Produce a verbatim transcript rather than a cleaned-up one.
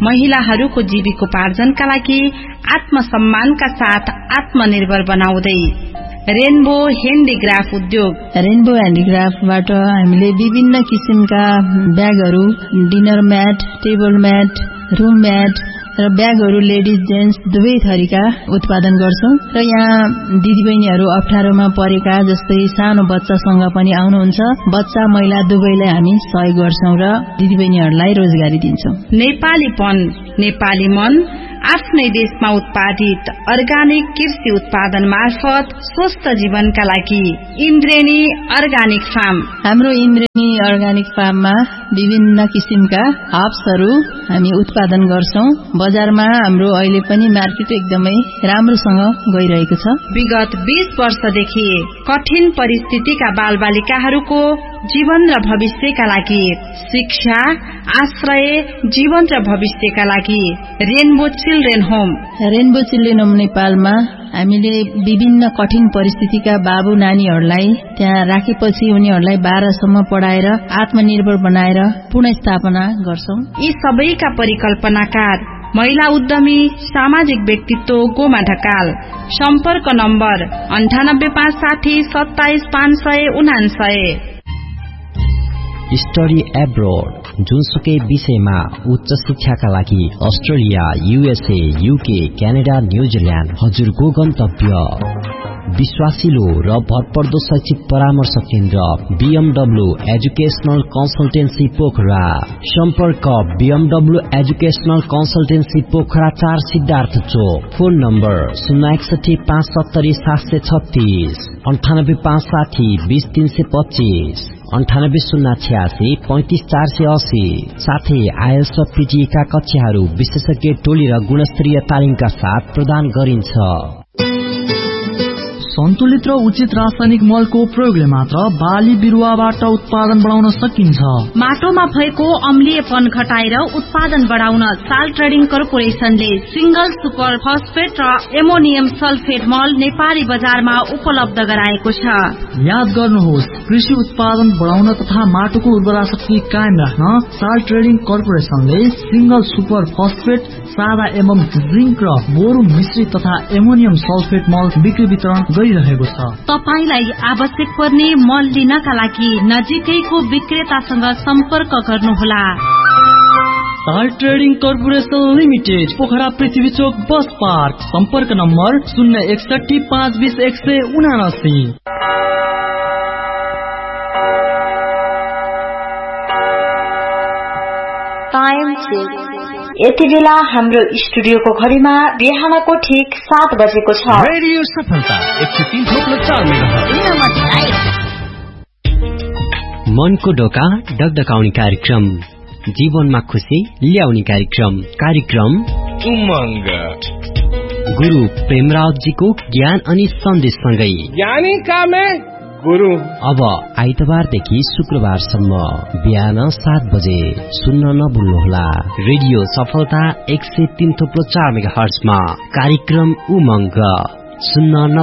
महिलाहरूको जीविकोपार्जनका लागि आत्मसम्मानका साथ आत्मनिर्भर बनाउँदै रेनबो ह्यान्डिक्राफ्ट उद्योग। रेनबो ह्यान्डिक्राफ्टबाट हामीले विभिन्न किसिमका ब्यागहरू, dinner mat, table mat, room mat र ब्यागहरू लेडिज जेन्ट्स दुवै थरीका उत्पादन गर्छौं र यहाँ दिदीबहिनीहरू अप्ठ्यारोमा परेका जस्तै सानो बच्चासँग पनि आउनुहुन्छ, बच्चा महिला दुवैलाई हामी सहयोग गर्छौं र दिदीबहिनीहरूलाई रोजगारी दिन्छौं। नेपालीपन नेपाली मन आफ्नै देशमा उत्पादित अर्गानिक कृषि उत्पादन मार्फत स्वस्थ जीवनका लागि इन्द्रेणी अर्गानिक फार्म। हाम्रो इन्द्रेणी अर्गानिक फार्ममा विभिन्न किसिमका हर्ब्सहरू हामी उत्पादन गर्छौं। बजारमा हाम्रो अहिले पनि मार्केट एकदमै राम्रोसँग गइरहेको छ। विगत बीस वर्षदेखि कठिन परिस्थितिका बालबालिकाहरूको जीवन र भविष्यका लागि शिक्षा, आश्रय, जीवन र भविष्यका लागि rainbow children home. Rainbow children home नेपालमा हामीले विभिन्न कठिन परिस्थितिका बाबु नानीहरूलाई त्यहाँ राखेपछि उनीहरूलाई बाह्रसम्म पढाएर आत्मनिर्भर बनाएर पुनर्स्थापना गर्छौं। यी सबैका परिकल्पनाकार महिला उद्यमी सामाजिक व्यक्तित्व गोमा ढकाल। सम्पर्क नम्बर अन्ठानब्बे पाँच साठी सत्ताइस पाँच सय उनासय। स्टडी एब्रोड, जुनसुकै विषयमा उच्च शिक्षाका लागि Australia, USA, UK, Canada, New Zealand हजुरको गन्तव्य। विश्वासिलो र भरपर्दो शैक्षिक परामर्श केन्द्र बीएमडब्ल्यू एजुकेशनल कन्सल्टेन्सी पोखरा। सम्पर्क बीएमडब्ल्यू एजुकेशनल कन्सल्टेन्सी पोखरा चार सिद्धार्थ चोक। फोन नम्बर शून्य एकसठी पाँच सत्तरी सात सय छत्तीस अन्ठानब्बे पाँच साठी बीस तीन सय पच्चीस अन्ठानब्बे शून्य छ्यासी पैंतिस चार सय अस्सी। साथै आइएल्स र पीटीईका कक्षाहरू विशेषज्ञ टोली र गुणस्तरीय तालिमका साथ प्रदान गरिन्छ। सन्तुलित र उचित रासायनिक मलको प्रयोगले मात्र बाली बिरुवाबाट उत्पादन बढाउन सकिन्छ। माटोमा भएको अम्लीयपन घटाएर उत्पादन बढाउन साल ट्रेडिङ कर्पोरेशनले सिंगल सुपर फस्फेट र एमोनियम सल्फेट मल नेपाली बजारमा उपलब्ध गराएको छ। याद गर्नुहोस्, कृषि उत्पादन बढाउन तथा माटोको उर्वरा शक्ति कायम राख्न साल ट्रेडिङ कर्पोरेशनले सिंगल सुपर फस्फेट, सादा एवं जिंक र बोरो मिश्रित तथा एमोनियम सल्फेट मल बिक्री वितरण गरिरहेको छ। तपाईलाई आवश्यक पर्ने मल लिनका लागि नजिकैको विक्रेतासँग सम्पर्क गर्नुहोला। साल ट्रेडिङ कर्पोरेशन लिमिटेड, पोखरा पृथ्वी चोक बस पार्क। सम्पर्क नम्बर शून्य एकसठी पाँच बीस एक सय उनासी। यति बेला हाम्रो स्टुडियोको घडीमा बिहानको ठिक सात बजेको छ। रेडियो सफलता एक सय तीन थोप्लो चार मेगाहर्ज। मनको ढोका डगडगाउने कार्यक्रम, जीवनमा खुशी ल्याउने कार्यक्रम कार्यक्रम उमंग। गुरु प्रेमरावजीको ज्ञान अनि सन्देशसँगै ज्ञानी कामे गुरु। अब आइतबारदेखि शुक्रबारसम्म बिहान सात बजे सुन्न नभुल्नुहोला। रेडियो सफलता एक सय तीन थोप्लो चार मेगाहर्जमा कार्यक्रम उमंग सुन्न